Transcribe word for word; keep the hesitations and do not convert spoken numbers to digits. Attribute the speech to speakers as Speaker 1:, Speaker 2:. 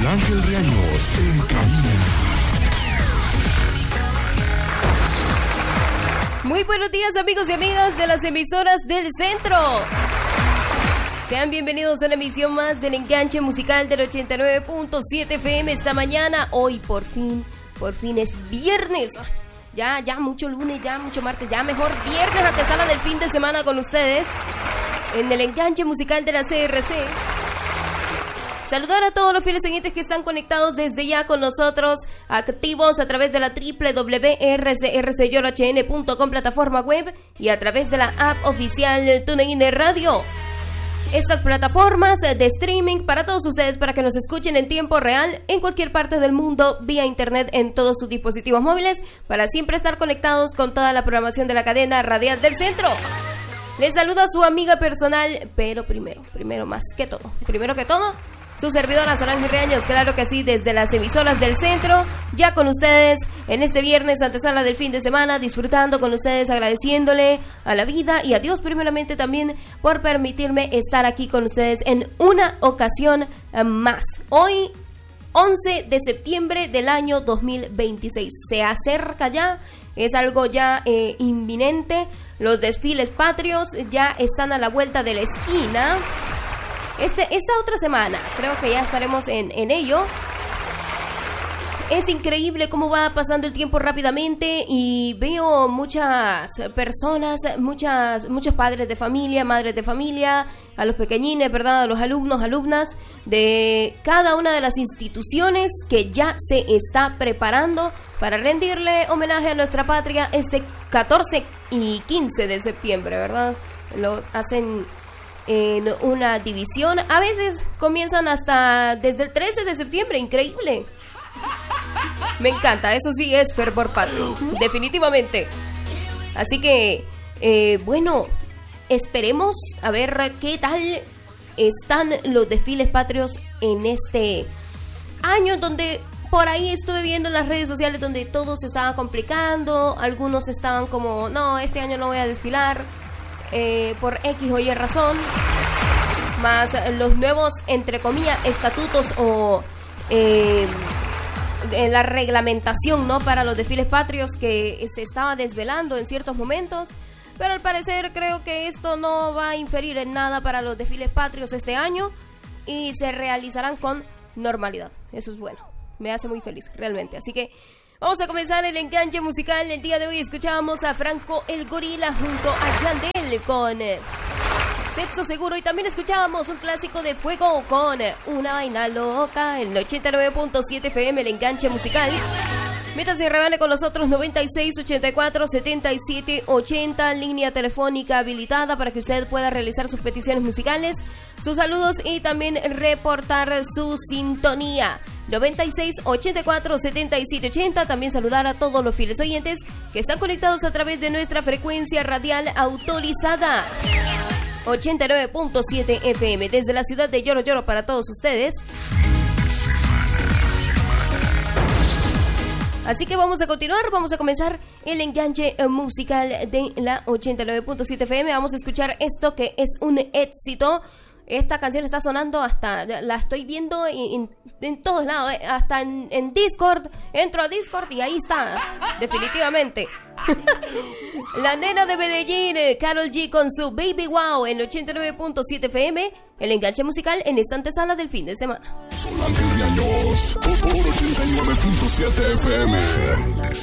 Speaker 1: Ángel Reaños en cabina.
Speaker 2: Muy buenos días, amigos y amigas de las emisoras del centro. Sean bienvenidos a una emisión más del Enganche Musical del ochenta y nueve punto siete F M esta mañana. Hoy por fin, por fin es viernes. Ya, ya mucho lunes, ya mucho martes, ya mejor viernes, antesala del fin de semana con ustedes en el Enganche Musical de la C R C. Saludar a todos los fieles oyentes que están conectados desde ya con nosotros, activos a través de la doble u doble u doble u punto r c r c y h n punto com plataforma web y a través de la app oficial TuneIn Radio. Estas plataformas de streaming para todos ustedes, para que nos escuchen en tiempo real en cualquier parte del mundo vía internet en todos sus dispositivos móviles, para siempre estar conectados con toda la programación de la cadena radial del centro. Les saluda su amiga personal, pero primero, primero más que todo, primero que todo, su servidora Ángel Reaños, claro que sí, desde las emisoras del centro, ya con ustedes en este viernes, antesala del fin de semana, disfrutando con ustedes, agradeciéndole a la vida y a Dios primeramente también por permitirme estar aquí con ustedes en una ocasión más. Hoy, once de septiembre del año dos mil veintiséis, se acerca ya, es algo ya eh, inminente, los desfiles patrios ya están a la vuelta de la esquina. Este, esta otra semana, creo que ya estaremos en, en ello. Es increíble cómo va pasando el tiempo rápidamente y veo muchas personas, muchas, muchos padres de familia, madres de familia, a los pequeñines, ¿verdad? A los alumnos, alumnas de cada una de las instituciones que ya se está preparando para rendirle homenaje a nuestra patria este catorce y quince de septiembre, ¿verdad? Lo hacen en una división, a veces comienzan hasta desde el trece de septiembre, increíble. Me encanta, eso sí es fervor patrio, definitivamente. Así que, eh, bueno, esperemos a ver qué tal están los desfiles patrios en este año, donde por ahí estuve viendo en las redes sociales donde todo se estaba complicando, algunos estaban como, no, este año no voy a desfilar, Eh, por X o Y razón, más los nuevos, entre comillas, estatutos o eh, la reglamentación, ¿no?, para los desfiles patrios que se estaba desvelando en ciertos momentos, pero al parecer creo que esto no va a inferir en nada para los desfiles patrios este año y se realizarán con normalidad. Eso es bueno, me hace muy feliz realmente, así que vamos a comenzar el enganche musical. El día de hoy escuchábamos a Franco el Gorila junto a Yandel con eh, Sexo Seguro, y también escuchábamos un clásico de Fuego con eh, Una Vaina Loca en el ochenta y nueve punto siete F M, el enganche musical. Mientras se rebane con nosotros, noventa y seis, ochenta y cuatro, setenta y siete, ochenta, línea telefónica habilitada para que usted pueda realizar sus peticiones musicales, sus saludos y también reportar su sintonía. noventa y seis, ochenta y cuatro, setenta y siete, ochenta. También saludar a todos los fieles oyentes que están conectados a través de nuestra frecuencia radial autorizada ochenta y nueve punto siete F M desde la ciudad de Lloro Lloro para todos ustedes. Así que vamos a continuar, vamos a comenzar el enganche musical de la ochenta y nueve punto siete F M. Vamos a escuchar esto que es un éxito. Esta canción está sonando hasta, la estoy viendo en, en, en todos lados, hasta en, en Discord. Entro a Discord y ahí está, definitivamente. La nena de Medellín, Karol G con su Baby Wow en ochenta y nueve punto siete F M. El enganche musical en esta antesala del fin de semana.
Speaker 1: Ángel Reaños por ochenta y nueve punto siete F M.